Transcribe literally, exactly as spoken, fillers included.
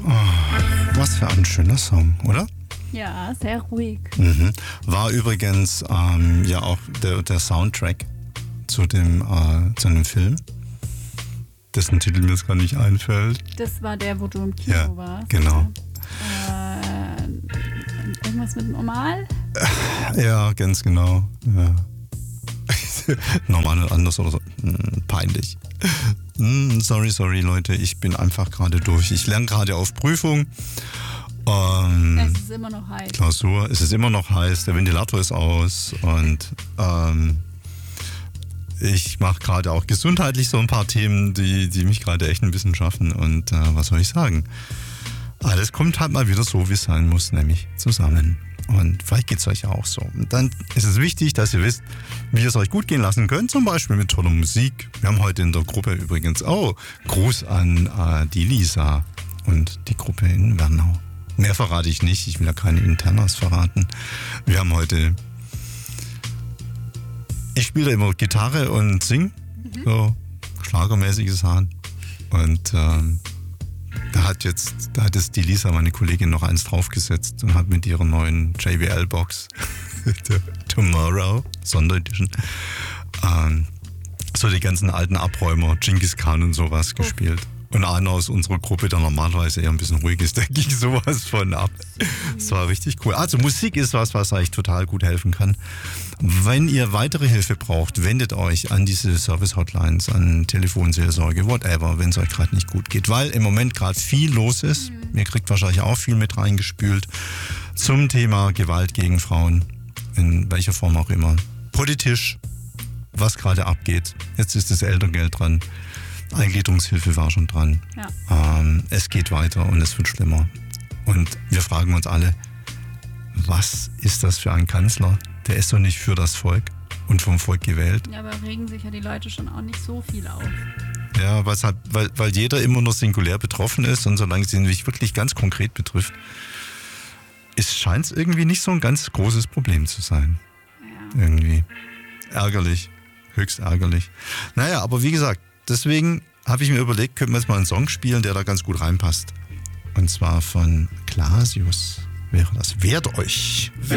Oh, was für ein schöner Song, oder? Ja, sehr ruhig. Mhm. War übrigens ähm, ja auch der, der Soundtrack zu dem, äh, zu einem Film, dessen Titel mir jetzt gar nicht einfällt. Das war der, wo du im Kino ja, warst. Genau. Äh, irgendwas mit Normal? Ja, ganz genau. Ja. Normal und anders oder so. Hm, peinlich. Hm, sorry, sorry, Leute. Ich bin einfach gerade durch. Ich lerne gerade auf Prüfung. Ähm, es ist immer noch heiß. Klausur. Es ist immer noch heiß. Der Ventilator ist aus. Und ähm, ich mache gerade auch gesundheitlich so ein paar Themen, die, die mich gerade echt ein bisschen schaffen. Und äh, was soll ich sagen? Alles kommt halt mal wieder so, wie es sein muss, nämlich zusammen. Und vielleicht geht es euch ja auch so. Und dann ist es wichtig, dass ihr wisst, wie ihr es euch gut gehen lassen könnt. Zum Beispiel mit toller Musik. Wir haben heute in der Gruppe übrigens, oh, Gruß an äh, die Lisa und die Gruppe in Wernau. Mehr verrate ich nicht, ich will ja keine Internas verraten. Wir haben heute, ich spiele immer Gitarre und sing, mhm. so schlagermäßiges Hahn. Und ähm, Da hat jetzt, da hat es die Lisa, meine Kollegin, noch eins draufgesetzt und hat mit ihrer neuen J B L-Box Tomorrow, Sonderedition, ähm, so die ganzen alten Abräumer, Genghis Khan und sowas oh. gespielt. Und einer aus unserer Gruppe, der normalerweise eher ein bisschen ruhig ist, der ging sowas von ab. Das war richtig cool. Also Musik ist was, was euch total gut helfen kann. Wenn ihr weitere Hilfe braucht, wendet euch an diese Service-Hotlines, an Telefonseelsorge, whatever, wenn es euch gerade nicht gut geht. Weil im Moment gerade viel los ist. Mhm. Ihr kriegt wahrscheinlich auch viel mit reingespült zum Thema Gewalt gegen Frauen, in welcher Form auch immer. Politisch, was gerade abgeht. Jetzt ist das Elterngeld dran. Eingliederungshilfe war schon dran. Ja. Ähm, es geht weiter und es wird schlimmer. Und wir fragen uns alle, was ist das für ein Kanzler? Der ist doch nicht für das Volk und vom Volk gewählt. Ja, aber regen sich ja die Leute schon auch nicht so viel auf. Ja, halt, weil, weil jeder immer nur singulär betroffen ist und solange es ihn wirklich ganz konkret betrifft, scheint es irgendwie nicht so ein ganz großes Problem zu sein. Ja. Irgendwie. Ärgerlich. Höchst ärgerlich. Naja, aber wie gesagt, deswegen habe ich mir überlegt, könnten wir jetzt mal einen Song spielen, der da ganz gut reinpasst. Und zwar von Clasius wäre das. Wehrt euch!